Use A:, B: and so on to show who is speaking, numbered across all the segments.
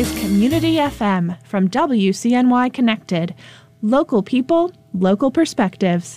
A: is Community FM from WCNY Connected. Local people, local perspectives.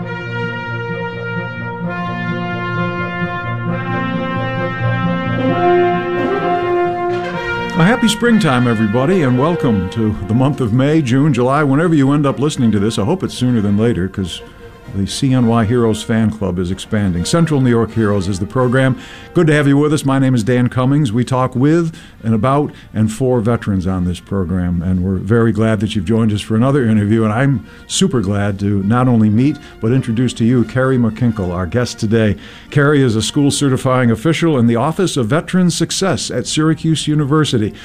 B: A happy springtime, everybody, and welcome to the month of May, June, July, whenever you end up listening to this. I hope it's sooner than later, because the CNY Heroes fan club is expanding. Central New York Heroes is the program. Good to have you with us. My name is Dan Cummings. We talk with and about and for veterans on this program, and we're very glad that you've joined us for another interview, and I'm super glad to not only meet but introduce to you Carrie McKinkle, our guest today. Carrie is a school certifying official in the Office of Veteran Success at Syracuse University.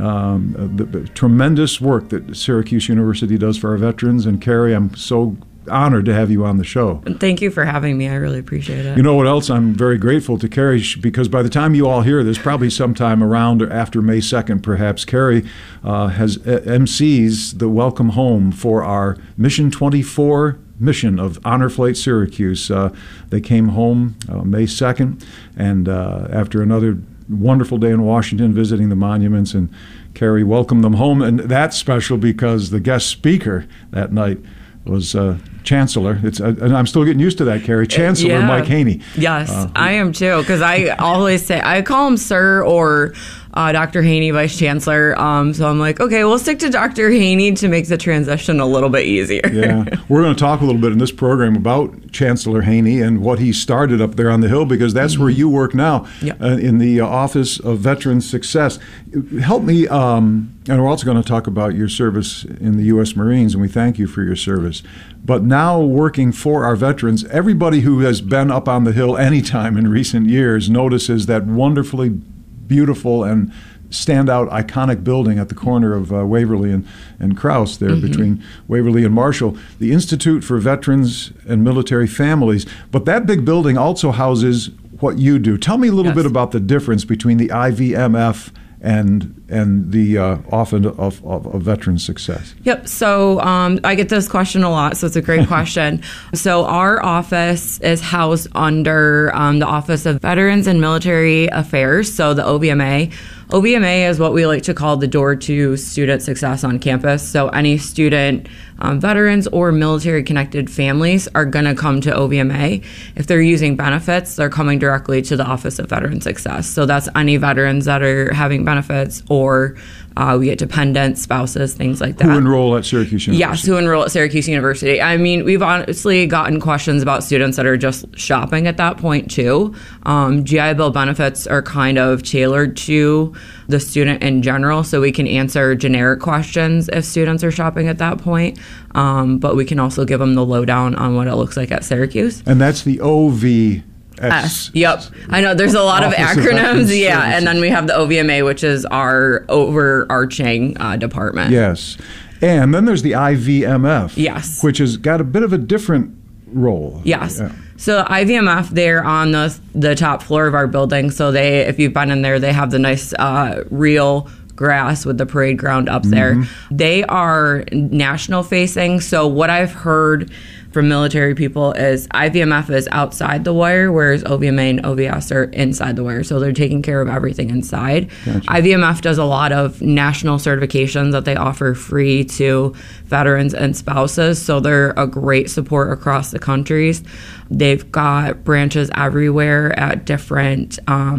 B: The tremendous work that Syracuse University does for our veterans, and Carrie, I'm so honored to have you on the show.
C: Thank you for having me. I really appreciate it.
B: You know what else I'm very grateful to Carrie, because by the time you all hear this, probably sometime around or after May 2nd, perhaps, Carrie has MCs the welcome home for our Mission 24 mission of Honor Flight Syracuse. They came home May 2nd, and after another wonderful day in Washington visiting the monuments, and Carrie welcomed them home. And that's special because the guest speaker that night was Chancellor. And I'm still getting used to that, Carrie. Chancellor Mike Haney.
C: Yes, I am too, because I always say, I call him Sir or Dr. Haney, Vice Chancellor. So I'm like, okay, we'll stick to Dr. Haney to make the transition a little bit easier.
B: Yeah, we're going to talk a little bit in this program about Chancellor Haney and what he started up there on the Hill, because that's where you work now, in the Office of Veteran Success. Help me, and we're also going to talk about your service in the U.S. Marines, and we thank you for your service. But now working for our veterans, everybody who has been up on the Hill anytime in recent years notices that wonderfully beautiful and standout iconic building at the corner of Waverly and Krause there, between Waverly and Marshall, the Institute for Veterans and Military Families. But that big building also houses what you do. Tell me a little bit about the difference between the IVMF and the Office of Veteran Success.
C: Yep. So I get this question a lot, so it's a great question. So our office is housed under the Office of Veterans and Military Affairs, so the OVMA. OVMA is what we like to call the door to student success on campus. So any student, veterans or military-connected families are going to come to OVMA. If they're using benefits, they're coming directly to the Office of Veteran Success. So that's any veterans that are having benefits, or we get dependents, spouses, things like that.
B: Who enroll at Syracuse University?
C: Yes, who enroll at Syracuse University. I mean, we've honestly gotten questions about students that are just shopping at that point, too. GI Bill benefits are kind of tailored to the student in general, so we can answer generic questions if students are shopping at that point. But we can also give them the lowdown on what it looks like at Syracuse.
B: And that's the OV.
C: Yep. I know there's a lot of acronyms. Yeah. And then we have the OVMA, which is our overarching department.
B: Yes. And then there's the IVMF.
C: Yes.
B: Which has got a bit of a different role.
C: Yes.
B: Yeah.
C: So IVMF, they're on the top floor of our building. So if you've been in there, they have the nice real grass with the parade ground up there. They are national facing. So what I've heard from military people is IVMF is outside the wire, whereas OVMA and OVS are inside the wire. So they're taking care of everything inside. Gotcha. IVMF does a lot of national certifications that they offer free to veterans and spouses. So they're a great support across the countries. They've got branches everywhere at different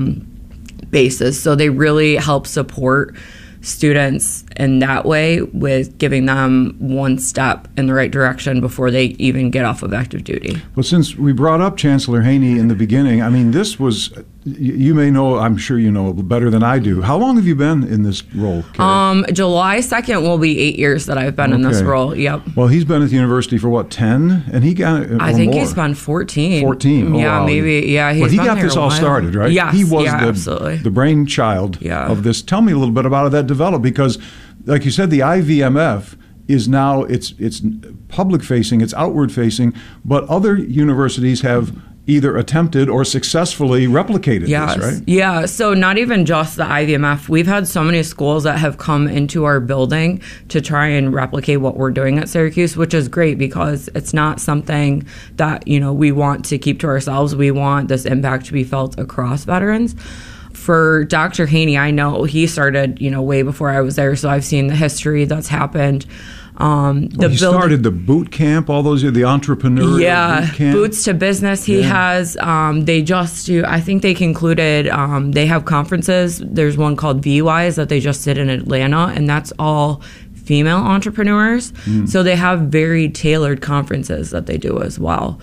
C: bases. So they really help support students in that way, with giving them one step in the right direction before they even get off of active duty.
B: Well, since we brought up Chancellor Haney in the beginning, I mean, this was, you may know, I'm sure you know better than I do. How long have you been in this role, Carrie?
C: July 2nd will be 8 years that I've been in this role. Yep.
B: Well, he's been at the university for what, 10? And he got
C: I think he's been 14.
B: 14. Oh,
C: yeah,
B: wow.
C: Maybe. Yeah, he's
B: but he
C: been
B: got
C: there
B: this
C: a
B: all
C: while.
B: started, right?
C: Yes.
B: He was
C: absolutely
B: the brainchild of this. Tell me a little bit about how that developed, because like you said, the IVMF is now, it's public facing, it's outward facing, but other universities have either attempted or successfully replicated this, right?
C: Yeah, so not even just the IVMF. We've had so many schools that have come into our building to try and replicate what we're doing at Syracuse, which is great because it's not something that, we want to keep to ourselves. We want this impact to be felt across veterans. For Dr. Haney, I know he started, way before I was there, so I've seen the history that's happened.
B: He started the boot camp, all those the entrepreneur boot camp.
C: Boots to Business. He has. They just do. I think they concluded. They have conferences. There's one called VWise that they just did in Atlanta, and that's all female entrepreneurs. So they have very tailored conferences that they do as well.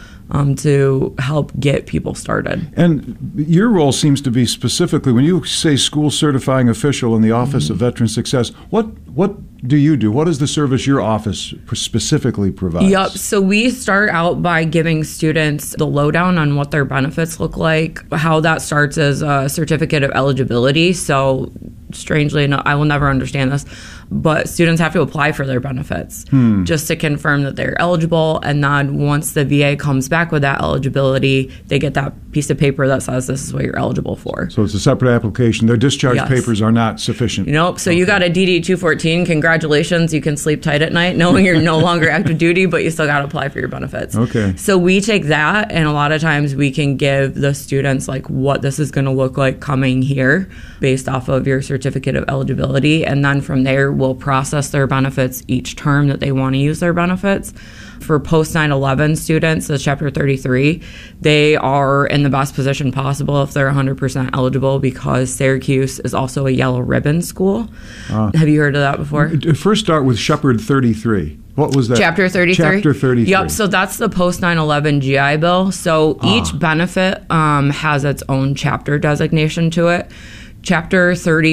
C: To help get people started.
B: And your role seems to be specifically, when you say school certifying official in the Office of Veteran Success, what do you do? What is the service your office specifically provides?
C: Yep. So we start out by giving students the lowdown on what their benefits look like. How that starts as a certificate of eligibility. So strangely enough, I will never understand this, but students have to apply for their benefits just to confirm that they're eligible. And then once the VA comes back with that eligibility, they get that piece of paper that says this is what you're eligible for.
B: So it's a separate application. Their discharge papers are not sufficient.
C: Nope. So you got a DD 214. Congratulations. You can sleep tight at night knowing you're no longer active duty, but you still got to apply for your benefits.
B: Okay.
C: So we take that, and a lot of times we can give the students like what this is going to look like coming here based off of your certificate of eligibility. And then from there, we'll process their benefits each term that they want to use their benefits. For post 9/11 students, the Chapter 33, they are in the best position possible if they're 100% eligible, because Syracuse is also a yellow ribbon school. Have you heard of that before?
B: First start with Shepherd 33. What was that?
C: Chapter 33?
B: Chapter 33.
C: Yep, so that's the post 9/11 GI Bill. So each benefit has its own chapter designation to it. Chapter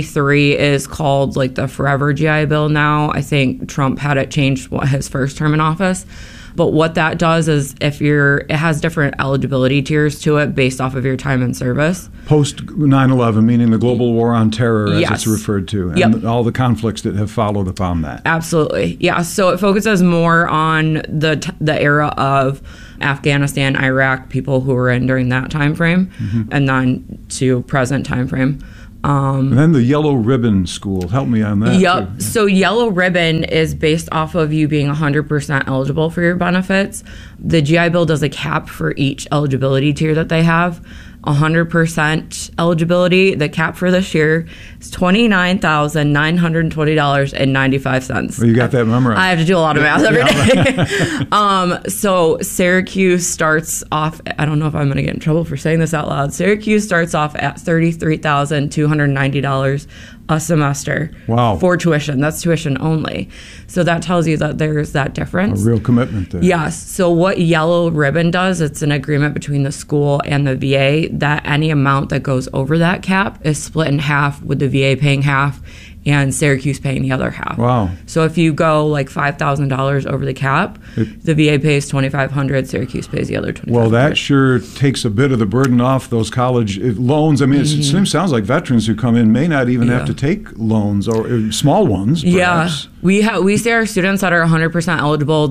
C: 33 is called like the Forever GI Bill now. I think Trump had it changed his first term in office. But what that does is it has different eligibility tiers to it based off of your time in service.
B: Post 9/11, meaning the global war on terror, as it's referred to, and all the conflicts that have followed upon that.
C: Absolutely. Yeah. So it focuses more on the era of Afghanistan, Iraq, people who were in during that time frame, and then to present time frame.
B: And then the Yellow Ribbon School. Help me on that.
C: Yep.
B: Too.
C: So Yellow Ribbon is based off of you being 100% eligible for your benefits. The GI Bill does a cap for each eligibility tier that they have. 100% eligibility, the cap for this year is $29,920.95.
B: Well, you got that memorized.
C: I have to do a lot of math every day. So Syracuse starts off, I don't know if I'm going to get in trouble for saying this out loud. Syracuse starts off at $33,290 a semester.
B: Wow.
C: For tuition. That's tuition only. So that tells you that there's that difference.
B: A real commitment there.
C: Yes. So what Yellow Ribbon does, it's an agreement between the school and the VA that any amount that goes over that cap is split in half, with the VA paying half and Syracuse paying the other half.
B: Wow.
C: So if you go like $5,000 over the cap, the VA pays $2,500, Syracuse pays the other $2,500.
B: Well, that sure takes a bit of the burden off those college loans. I mean, it sounds like veterans who come in may not even have to take loans, or small ones, perhaps.
C: Yeah. We say our students that are 100% eligible,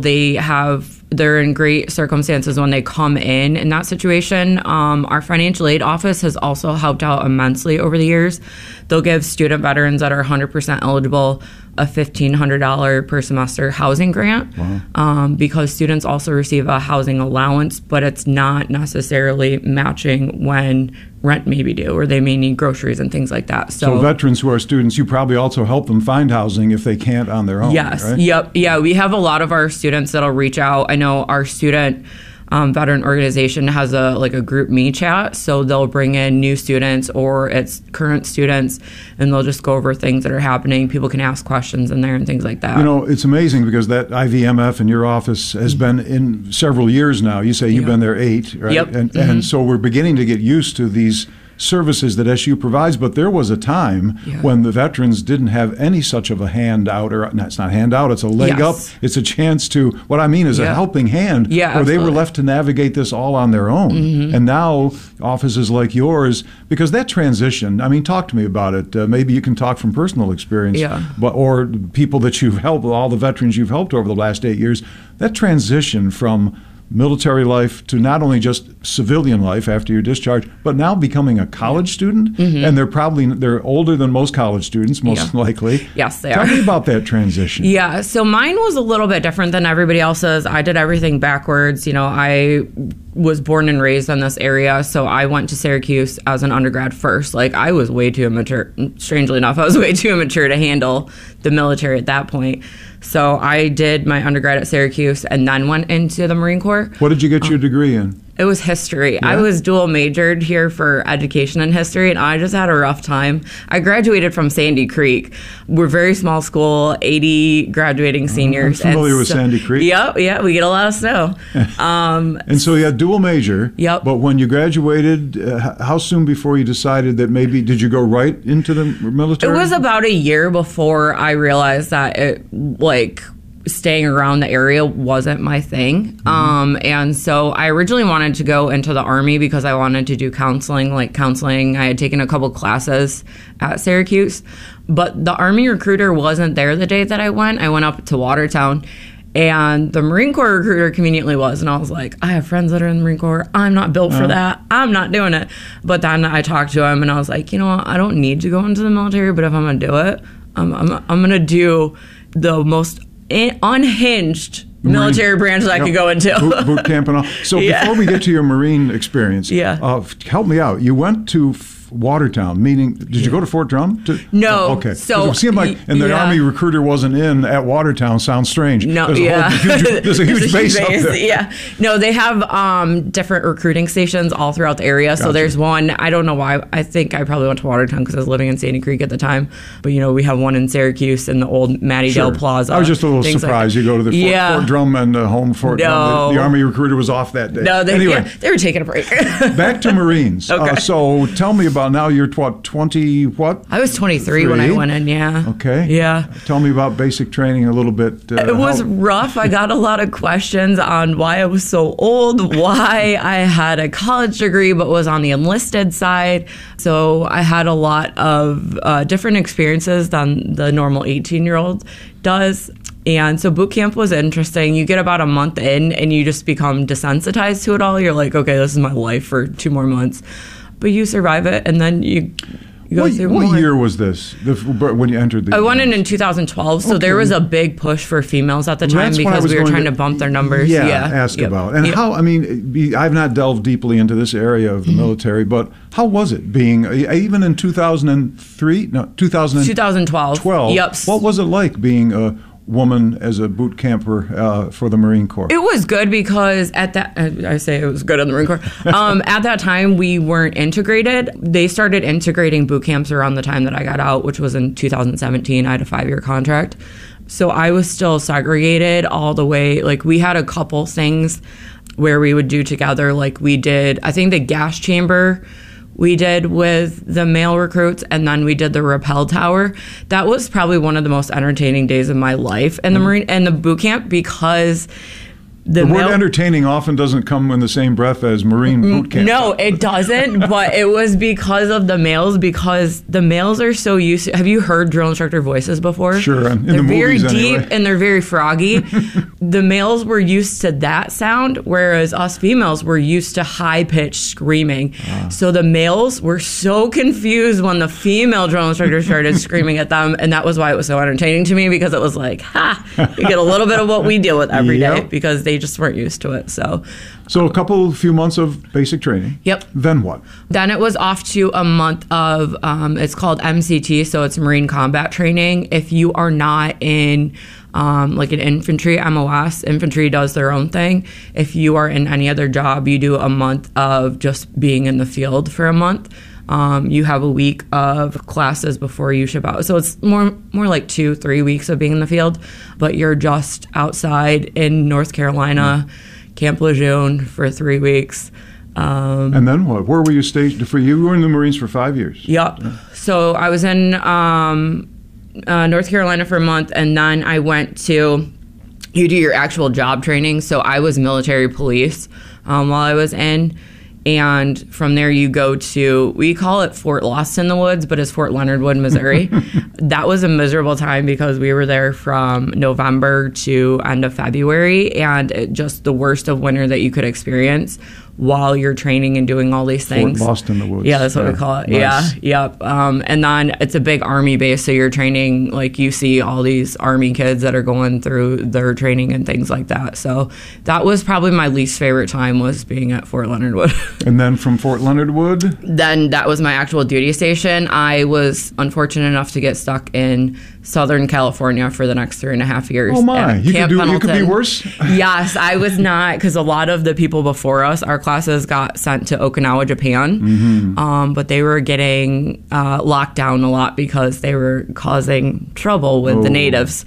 C: they're in great circumstances when they come in that situation. Our financial aid office has also helped out immensely over the years. They'll give student veterans that are 100% eligible a $1,500 per semester housing grant.
B: Wow.
C: Because students also receive a housing allowance, but it's not necessarily matching when rent may be due, or they may need groceries and things like that.
B: So veterans who are students, you probably also help them find housing if they can't on their own.
C: Yes.
B: Right?
C: Yep. Yeah. We have a lot of our students that'll reach out. I know our student veteran organization has a group me chat, so they'll bring in new students or it's current students, and they'll just go over things that are happening. People can ask questions in there and things like that.
B: You know, it's amazing because that IVMF in your office has been in several years now. You say you've been there 8, right?
C: Yep.
B: And so we're beginning to get used to these services that SU provides, but there was a time when the veterans didn't have any such of a handout, or it's not handout, it's a leg up, it's a chance to, what I mean is a helping hand, where they were left to navigate this all on their own. And now offices like yours, because that transition, I mean, talk to me about it. Maybe you can talk from personal experience, or people that you've helped, all the veterans you've helped over the last 8 years, that transition from military life to not only just civilian life after your discharge, but now becoming a college student, and they're older than most college students, most likely.
C: Yes, they
B: are.
C: Tell
B: me about that transition.
C: Yeah, so mine was a little bit different than everybody else's. I did everything backwards. You know, I was born and raised in this area, so I went to Syracuse as an undergrad first. Like, I was way too immature. Strangely enough, I was way too immature to handle the military at that point. So I did my undergrad at Syracuse and then went into the Marine Corps.
B: What did you get your degree in?
C: It was history.
B: Yeah.
C: I was dual majored here for education and history, and I just had a rough time. I graduated from Sandy Creek. We're a very small school, 80 graduating seniors.
B: I'm familiar with Sandy Creek.
C: Yep, yeah, we get a lot of snow.
B: And so you had dual major.
C: Yep.
B: But when you graduated, how soon before you decided that maybe, did you go right into the military?
C: It was about a year before I realized that staying around the area wasn't my thing. And so I originally wanted to go into the Army because I wanted to do counseling. I had taken a couple classes at Syracuse, but the Army recruiter wasn't there the day that I went. I went up to Watertown, and the Marine Corps recruiter conveniently was. And I was like, I have friends that are in the Marine Corps. I'm not built for that. I'm not doing it. But then I talked to him, and I was like, you know what? I don't need to go into the military, but if I'm going to do it, I'm going to do the most unhinged military branch that I could go into.
B: Boot camp and all. So before we get to your Marine experience, help me out. You went to Watertown, meaning, did you go to Fort Drum?
C: No.
B: Okay.
C: So
B: it seemed like, and the Army recruiter wasn't in at Watertown. Sounds strange.
C: No,
B: there's a huge base up there.
C: Yeah. No, they have different recruiting stations all throughout the area. Gotcha. So there's one, I don't know why, I think I probably went to Watertown because I was living in Sandy Creek at the time. But, we have one in Syracuse in the old Matty Dale Plaza.
B: I was just a little surprised you go to the Fort Drum and home Fort Drum. The Army recruiter was off that day.
C: No, they were taking a break.
B: Back to Marines. Okay. So tell me about, now you're 20 what?
C: I was 23 when I went in,
B: Okay.
C: Yeah.
B: Tell me about basic training a little bit.
C: It was rough. I got a lot of questions on why I was so old, why I had a college degree but was on the enlisted side. So I had a lot of different experiences than the normal 18-year-old does. And so boot camp was interesting. You get about a month in and you just become desensitized to it all. You're like, okay, this is my life for 2 more months. But you survive it, and then you go through more.
B: What year was this, when you entered the...
C: I went in 2012, so there was a big push for females at the time because we were trying to bump their numbers.
B: Ask about. And how, I've not delved deeply into this area of the military, but how was it being, even in 2003? No,
C: 2012. Yep.
B: What was it like being a woman as a boot camper for the Marine Corps?
C: It was good because I say it was good in the Marine Corps. At that time, we weren't integrated. They started integrating boot camps around the time that I got out, which was in 2017. I had a 5-year contract. So I was still segregated all the way. Like, we had a couple things where we would do together. Like, we did, I think, the gas chamber we did with the male recruits, and then we did the rappel tower. That was probably one of the most entertaining days of my life in the Marine and the boot camp, because the
B: word entertaining often doesn't come in the same breath as Marine boot camp.
C: No, it doesn't, but it was because of the males, because the males are so used to... Have you heard drill instructor voices before?
B: Sure, in
C: they're
B: the
C: very
B: movies
C: deep
B: anyway.
C: And they're very froggy. The males were used to that sound, whereas us females were used to high-pitched screaming. So the males were so confused when the female drill instructor started screaming at them, and that was why it was so entertaining to me, because it was like, you get a little bit of what we deal with every day, because they just weren't used to it. So
B: a few months of basic training.
C: Yep.
B: Then what?
C: Then it was off to a month of, it's called MCT, so it's Marine Combat Training. If you are not in like an infantry MOS, infantry does their own thing. If you are in any other job, you do a month of just being in the field for a month. You have a week of classes before you ship out. So it's more like 2-3 weeks of being in the field, but you're just outside in North Carolina, Camp Lejeune for 3 weeks.
B: And then what? Where were you stationed? You were in the Marines for 5 years.
C: Yep. So I was in North Carolina for a month, and then I went to... You do your actual job training. So I was military police while I was in. And from there you go to, we call it Fort Lost in the Woods, but it's Fort Leonard Wood, Missouri. That was a miserable time because we were there from November to end of February, and just the worst of winter that you could experience while you're training and doing all these things.
B: Fort Lost in the Woods.
C: Yeah, that's what we call it.
B: Nice.
C: Yeah, yep. And then it's a big Army base, so you're training, like you see all these Army kids that are going through their training and things like that. So that was probably my least favorite time, was being at Fort Leonard Wood.
B: And then from Fort Leonard Wood?
C: Then that was my actual duty station. I was unfortunate enough to get stuck in Southern California for the next 3.5 years.
B: Oh my, you could be worse?
C: Yes, I was not, because a lot of the people before us, our classes got sent to Okinawa, Japan, but they were getting locked down a lot because they were causing trouble with the natives.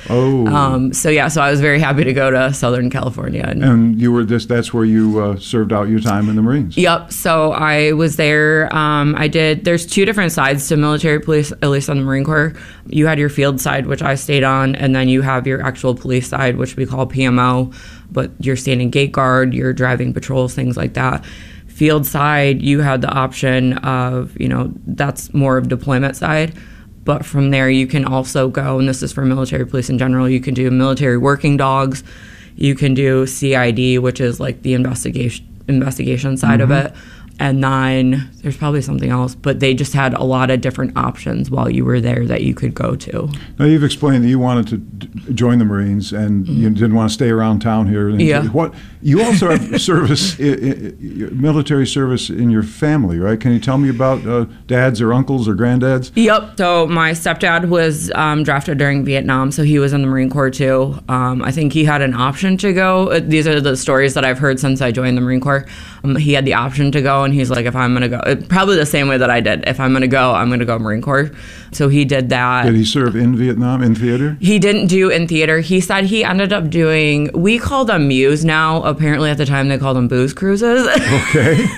C: So I was very happy to go to Southern California.
B: And you were that's where you served out your time in the Marines?
C: Yep, so I was there. There's 2 different sides to military police, at least on the Marine Corps. You had your field side, which I stayed on, and then you have your actual police side, which we call PMO, but you're standing gate guard, you're driving patrols, things like that. Field side, you had the option of, that's more of deployment side, but from there you can also go, and this is for military police in general, you can do military working dogs, you can do CID, which is like the investigation side of it. And then there's probably something else, but they just had a lot of different options while you were there that you could go to.
B: Now, you've explained that you wanted to join the Marines and you didn't want to stay around town here.
C: Yeah.
B: You also have service, military service in your family, right? Can you tell me about dads or uncles or granddads?
C: Yep. So my stepdad was drafted during Vietnam, so he was in the Marine Corps too. I think he had an option to go. These are the stories that I've heard since I joined the Marine Corps. He had the option to go, and he's like, if I'm going to go, probably the same way that I did. If I'm going to go Marine Corps. So he did that.
B: Did he serve in Vietnam, in theater?
C: He didn't do in theater. He said he ended up doing, we call them Muse now. Apparently at the time they called them booze cruises.
B: Okay.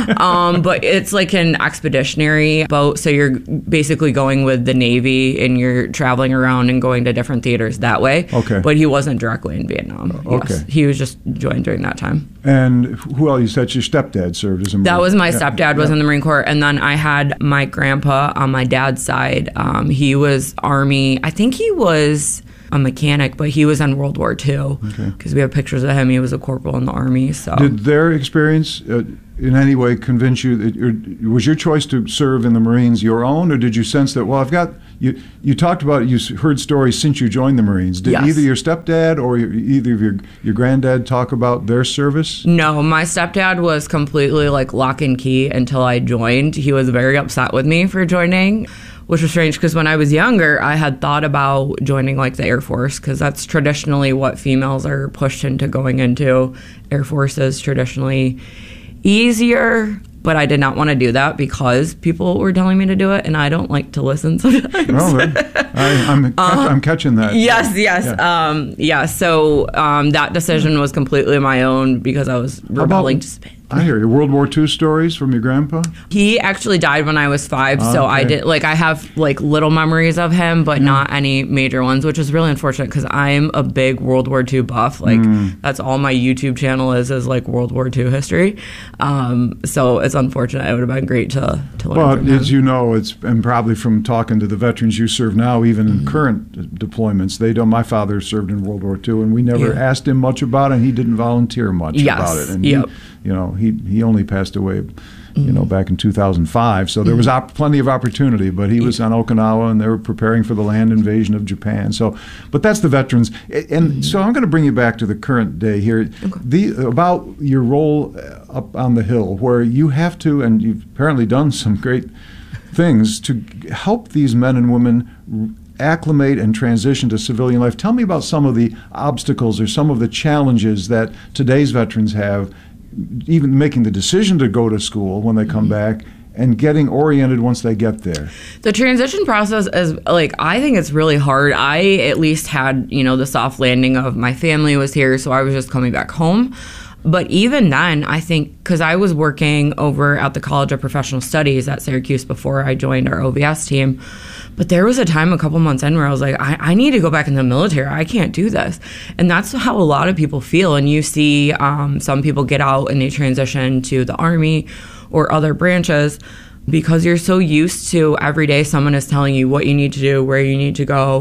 C: But it's like an expeditionary boat. So you're basically going with the Navy and you're traveling around and going to different theaters that way.
B: Okay.
C: But he wasn't directly in Vietnam.
B: Okay.
C: Yes. He was just joined during that time.
B: And who else? You said your stepdad served as a Marine.
C: That was my stepdad was in the Marine Corps. And then I had my grandpa on my dad's side. He was Army. I think he was a mechanic, but he was in World War II because we have pictures of him. He was a corporal in the Army. So
B: did their experience in any way convince you that was your choice to serve in the Marines your own, or did you sense that, well, I've got you talked about it, you heard stories since you joined the Marines. Did either your stepdad or either of your granddad talk about their service?
C: No, my stepdad was completely like lock and key until I joined. He was very upset with me for joining, which was strange because when I was younger, I had thought about joining like the Air Force because that's traditionally what females are pushed into going into. Air Force is traditionally easier, but I did not want to do that because people were telling me to do it, and I don't like to listen sometimes.
B: No, I'm catching that.
C: Yes. Yeah. So that decision was completely my own because I was rebelling to spin.
B: I hear you. World War II stories from your grandpa?
C: He actually died when I was 5, so I did I have like little memories of him, but not any major ones, which is really unfortunate because I'm a big World War II buff. Like that's all my YouTube channel is like World War II history. So it's unfortunate. It would have been great to learn from him.
B: Well, as you know, and probably from talking to the veterans you serve now, even in current deployments, my father served in World War II, and we never asked him much about it, and he didn't volunteer much about it. And he only passed away, back in 2005. So there was plenty of opportunity, but he was on Okinawa, and they were preparing for the land invasion of Japan. So, but that's the veterans. And so I'm going to bring you back to the current day here. About your role up on the Hill, where you have to, and you've apparently done some great things to help these men and women acclimate and transition to civilian life. Tell me about some of the obstacles or some of the challenges that today's veterans have, even making the decision to go to school when they come back and getting oriented once they get there.
C: The transition process is I think it's really hard. I at least had, the soft landing of my family was here, so I was just coming back home. But even then, I think, because I was working over at the College of Professional Studies at Syracuse before I joined our OVS team, but there was a time a couple months in where I was like, I need to go back in the military. I can't do this. And that's how a lot of people feel. And you see some people get out and they transition to the Army or other branches because you're so used to every day someone is telling you what you need to do, where you need to go,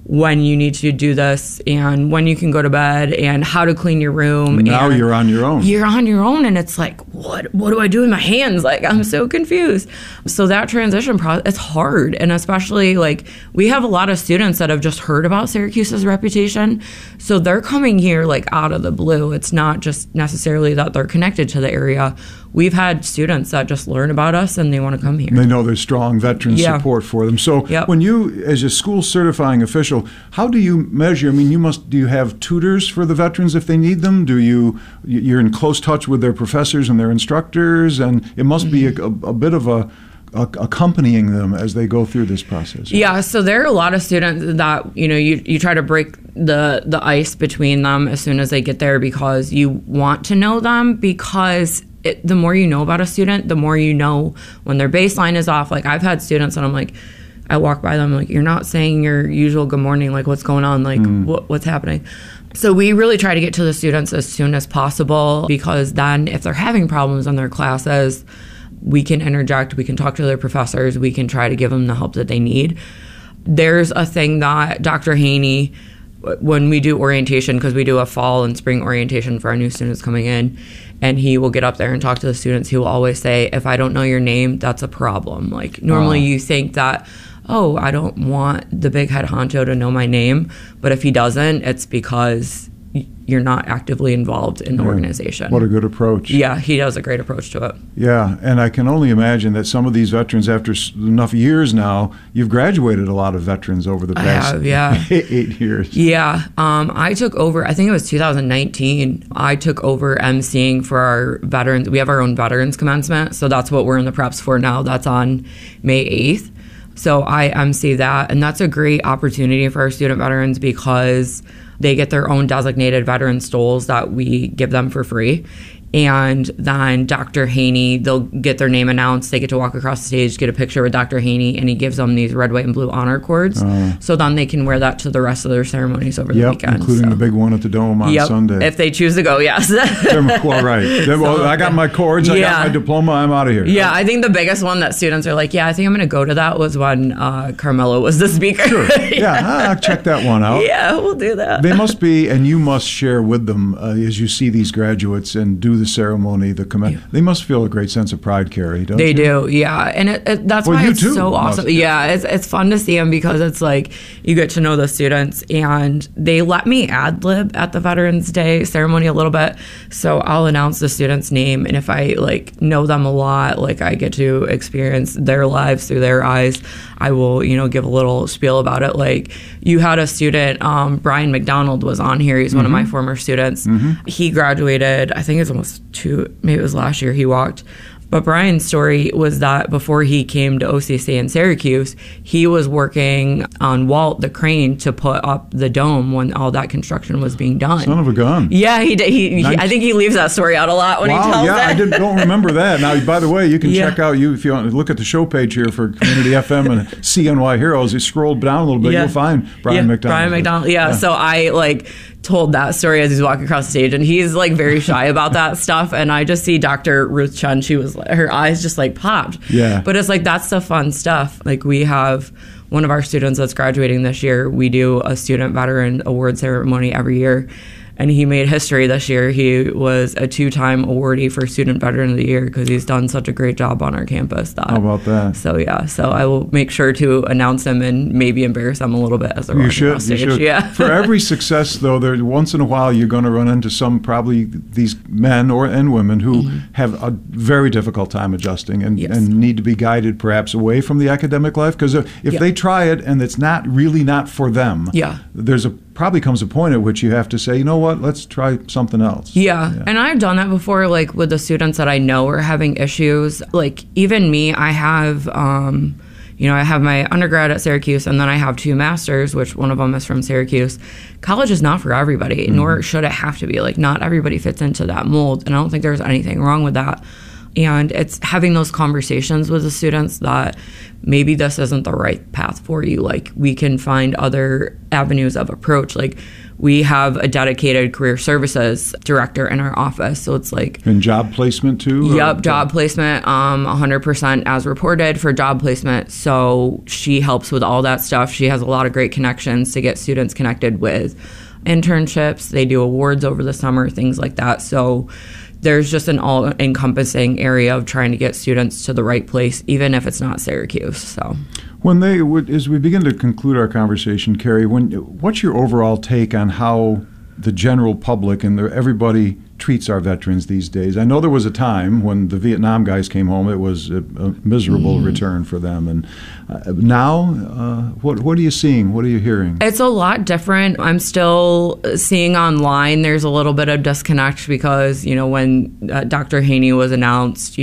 C: when you need to do this and when you can go to bed and how to clean your room.
B: Now you're on your own.
C: You're on your own, and it's like, what do I do with my hands? Like, I'm so confused. So that transition process, it's hard. And especially, like, we have a lot of students that have just heard about Syracuse's reputation. So they're coming here, like, out of the blue. It's not just necessarily that they're connected to the area. We've had students that just learn about us and they want to come here.
B: They know there's strong veteran support for them. So when you, as a school certifying official, how do you measure? I mean, do you have tutors for the veterans if they need them? You're in close touch with their professors and their instructors, and it must be a bit of accompanying them as they go through this process. Right?
C: Yeah, so there are a lot of students that, you try to break the ice between them as soon as they get there, because you want to know them, because the more you know about a student, the more you know when their baseline is off. Like, I've had students and I'm like, I walk by them like, you're not saying your usual good morning, like, what's going on, like what's happening? So we really try to get to the students as soon as possible, because then if they're having problems in their classes, we can interject, we can talk to their professors, we can try to give them the help that they need. There's a thing that Dr. Haney, when we do orientation, because we do a fall and spring orientation for our new students coming in, and he will get up there and talk to the students, he will always say, if I don't know your name, that's a problem. Like, normally you think that, oh, I don't want the big head honcho to know my name, but if he doesn't, it's because you're not actively involved in the organization.
B: What a good approach.
C: Yeah, he does a great approach to it.
B: Yeah, and I can only imagine that some of these veterans, after enough years now, you've graduated a lot of veterans over the past 8 years.
C: Yeah, I took over, I think it was 2019, I took over emceeing for our veterans. We have our own veterans commencement, so that's what we're in the preps for now. That's on May 8th. So I MC that, and that's a great opportunity for our student veterans, because they get their own designated veteran stoles that we give them for free. And then Dr. Haney, they'll get their name announced. They get to walk across the stage, get a picture with Dr. Haney, and he gives them these red, white, and blue honor cords. So then they can wear that to the rest of their ceremonies over the weekend.
B: Including the big one at the Dome on Sunday.
C: If they choose to go, yes.
B: Well, right. Well, I got my cords, I got my diploma, I'm out of here.
C: Yeah, I think the biggest one that students are like, I think I'm going to go to that, was when Carmelo was the speaker.
B: Sure. I'll check that one out.
C: Yeah, we'll do that.
B: They must be, and you must share with them as you see these graduates and do the ceremony, they must feel a great sense of pride, Carrie, don't
C: they
B: you?
C: They do, yeah. And that's why it's so awesome.
B: Must.
C: Yeah, it's fun to see them, because it's like you get to know the students, and they let me ad-lib at the Veterans Day ceremony a little bit. So I'll announce the student's name, and if I know them a lot, I get to experience their lives through their eyes, I will, give a little spiel about it. Like, you had a student, Brian McDonald was on here. He's one of my former students. He graduated, I think it's almost maybe it was last year he walked. But Brian's story was that before he came to OCC in Syracuse, he was working on Walt the crane to put up the dome when all that construction was being done.
B: Son of a gun.
C: Yeah, he did. I think he leaves that story out a lot when he tells it.
B: I don't remember that. Now, by the way, you can check out, if you want to look at the show page here for Community FM and CNY Heroes, you scroll down a little bit, you'll find Brian McDonald.
C: Brian McDonald, So I told that story as he's walking across the stage, and he's very shy about that stuff. And I just see Dr. Ruth Chun, she was, her eyes just popped.
B: Yeah.
C: But it's that's the fun stuff. We have one of our students that's graduating this year. We do a student veteran award ceremony every year. And he made history this year. He was a 2-time awardee for Student Veteran of the Year, because he's done such a great job on our campus.
B: How about that?
C: So I will make sure to announce him and maybe embarrass him a little bit as a
B: You should.
C: Yeah.
B: For every success, though, once in a while you're going to run into probably these men and women who have a very difficult time adjusting and need to be guided perhaps away from the academic life, because if they try it and it's not for them, there's probably comes a point at which you have to say, you know what, let's try something else.
C: Yeah. And I've done that before, with the students that I know are having issues. Even me, I have, I have my undergrad at Syracuse, and then I have 2 masters, which one of them is from Syracuse. College is not for everybody, nor should it have to be. Not everybody fits into that mold, and I don't think there's anything wrong with that. And it's having those conversations with the students that maybe this isn't the right path for you. Like, we can find other avenues of approach. Like, we have a dedicated career services director in our office. So it's like...
B: And job placement too?
C: Yep, job placement, 100% as reported for job placement. So she helps with all that stuff. She has a lot of great connections to get students connected with internships. They do awards over the summer, things like that. So there's just an all-encompassing area of trying to get students to the right place, even if it's not Syracuse. So,
B: as we begin to conclude our conversation, Carrie, what's your overall take on how the general public and everybody treats our veterans these days? I know there was a time when the Vietnam guys came home, it was a miserable return for them. And now, what are you seeing? What are you hearing?
C: It's a lot different. I'm still seeing online there's a little bit of disconnect because, when Dr. Haney was announced,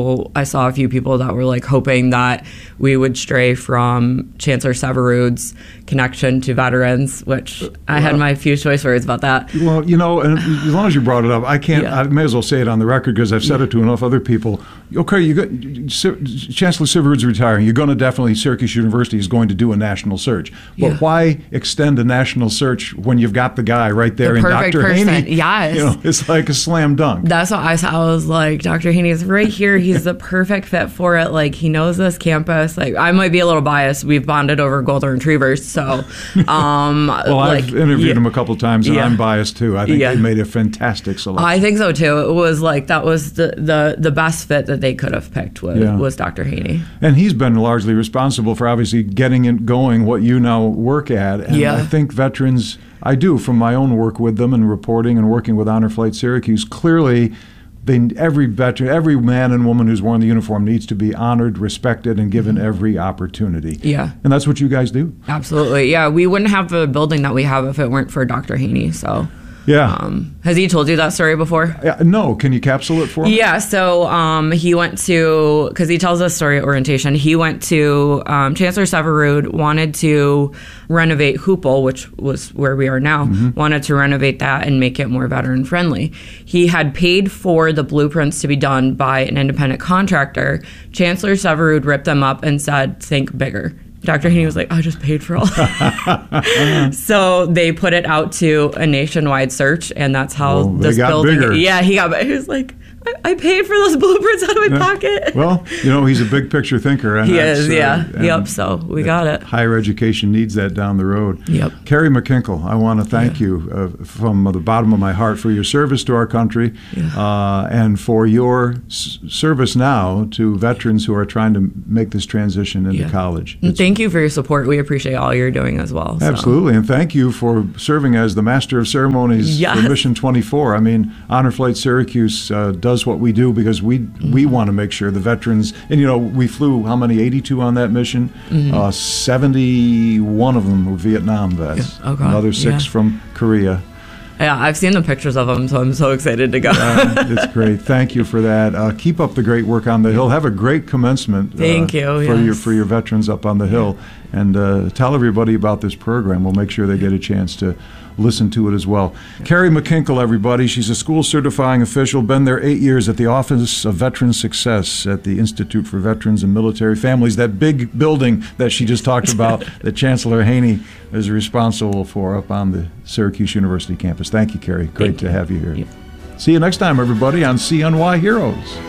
C: I saw a few people that were like hoping that we would stray from Chancellor Severud's connection to veterans, which I had my few choice words about that.
B: Well, and as long as you brought it up, I can't. Yeah. I may as well say it on the record because I've said it to enough other people. Okay, Chancellor Severud's retiring. You're going to definitely, Syracuse University is going to do a national search. But why extend a national search when you've got the guy right there in Dr. Haney?
C: Yes.
B: It's like a slam dunk.
C: That's what I saw. I was like, Dr. Haney is right here. He's the perfect fit for it. Like, he knows this campus. Like, I might be a little biased. We've bonded over golden retrievers. So,
B: well, I've interviewed him a couple times, and I'm biased too. I think they made a fantastic selection.
C: I think so too. It was like that was the best fit that they could have picked was Dr. Haney.
B: And he's been largely responsible for obviously getting it going what you now work at. And I think veterans, I do from my own work with them and reporting and working with Honor Flight Syracuse, clearly every veteran, every man and woman who's worn the uniform needs to be honored, respected, and given every opportunity.
C: Yeah.
B: And that's what you guys do.
C: Absolutely. Yeah. We wouldn't have the building that we have if it weren't for Dr. Haney. So.
B: Yeah.
C: Has he told you that story before?
B: No. Can you capsule it for me?
C: Yeah. So he went to, because he tells us story at orientation, he went to Chancellor Severud, wanted to renovate Hoople, which was where we are now, wanted to renovate that and make it more veteran friendly. He had paid for the blueprints to be done by an independent contractor. Chancellor Severud ripped them up and said, think bigger. Dr. Haney was like, I just paid for all that. So they put it out to a nationwide search, and that's how this building...
B: Bigger.
C: Yeah, he was like, I paid for those blueprints out of my pocket.
B: Well, he's a big picture thinker. And
C: he is, Yep, so we got it.
B: Higher education needs that down the road.
C: Yep.
B: Carrie McKinkle, I want to thank you from the bottom of my heart for your service to our country and for your service now to veterans who are trying to make this transition into college.
C: And thank you for your support. We appreciate all you're doing as well.
B: Absolutely, and thank you for serving as the Master of Ceremonies for Mission 24. I mean, Honor Flight Syracuse does what we do because we want to make sure the veterans, and we flew how many, 82 on that mission, 71 of them were Vietnam vets, another 6 from Korea.
C: Yeah, I've seen the pictures of them, so I'm so excited to go.
B: It's great. Thank you for that. Keep up the great work on the Hill. Have a great commencement.
C: Thank you.
B: For your veterans up on the Hill, and tell everybody about this program. We'll make sure they get a chance to listen to it as well. Carrie McKinkle, everybody. She's a school certifying official, been there 8 years at the Office of Veteran Success at the Institute for Veterans and Military Families, that big building that she just talked about that Chancellor Haney is responsible for up on the Syracuse University campus. Thank you, Carrie. Great to have you here. Yep. See you next time, everybody, on CNY Heroes.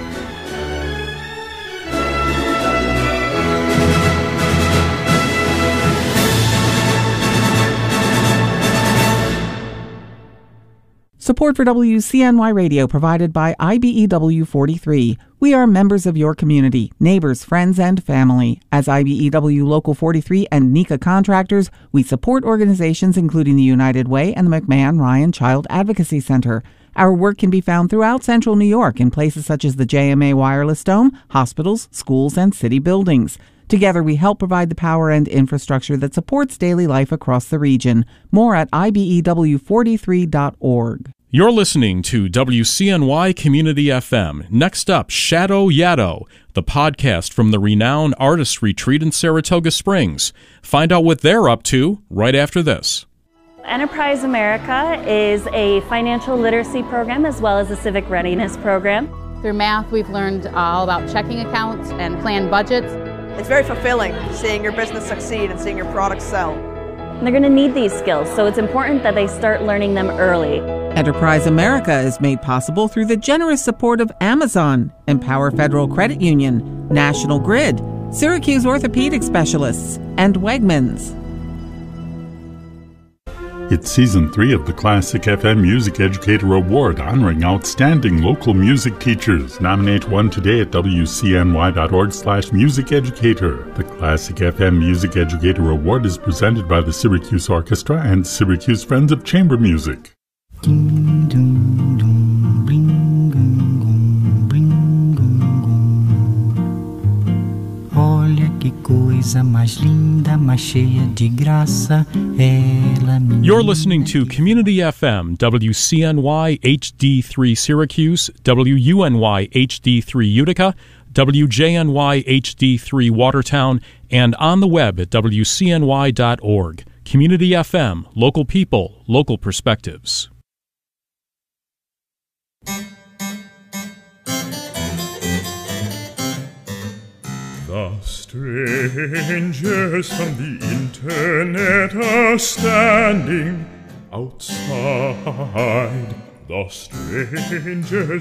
D: Support for WCNY Radio provided by IBEW 43. We are members of your community, neighbors, friends, and family. As IBEW Local 43 and NECA contractors, we support organizations including the United Way and the McMahon Ryan Child Advocacy Center. Our work can be found throughout Central New York in places such as the JMA Wireless Dome, hospitals, schools, and city buildings. Together, we help provide the power and infrastructure that supports daily life across the region. More at IBEW43.org.
E: You're listening to WCNY Community FM. Next up, Shadow Yaddo, the podcast from the renowned Artist Retreat in Saratoga Springs. Find out what they're up to right after this.
F: Enterprise America is a financial literacy program as well as a civic readiness program. Through math, we've learned all about checking accounts and planned budgets.
G: It's very fulfilling seeing your business succeed and seeing your products sell.
H: And they're going to need these skills, so it's important that they start learning them early.
D: Enterprise America is made possible through the generous support of Amazon, Empower Federal Credit Union, National Grid, Syracuse Orthopedic Specialists, and Wegmans.
I: It's Season 3 of the Classic FM Music Educator Award, honoring outstanding local music teachers. Nominate one today at wcny.org/musiceducator. The Classic FM Music Educator Award is presented by the Syracuse Orchestra and Syracuse Friends of Chamber Music.
J: Olha que coisa mais linda, mais cheia de graça, ela me...
E: You're listening to Community FM, WCNY HD3 Syracuse, WUNY HD3 Utica, WJNY HD3 Watertown, and on the web at WCNY.org. Community FM, local people, local perspectives.
K: The strangers from the internet are standing outside. The strangers